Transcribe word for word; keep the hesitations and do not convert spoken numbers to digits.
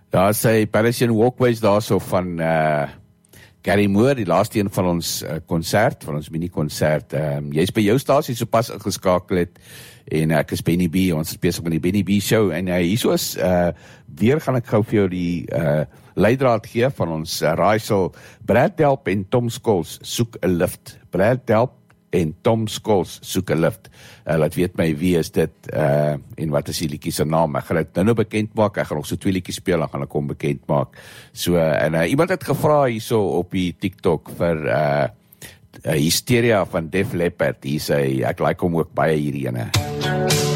Daar sy Parisian Walkways daar so van uh, Gary Moore, die laaste een van ons konsert, uh, van ons mini-konsert. Um, jy is by jou stasie so pas ingeskakel het, en ek is Benny B, ons is besig met die Benny B show, en uh, hier is, uh, weer gaan ek gou vir jou die uh, leidraad gee van ons uh, raaisel, Brad Delp en Tom Scholes soek 'n lift. Brad Delp en Tom Scholes soek 'n lift. Uh, laat weet my wie is dit, uh, en wat is die liedjie se naam. Ek gaan dit nou nou bekend maak, ek gaan nog so twee liedjies speel, dan gaan ek hom bekend maak. So, uh, en uh, iemand het gevra hierso op die TikTok vir uh, uh, Hysteria van Def Leppard, hier sê, ek like hom ook baie hierdie ene.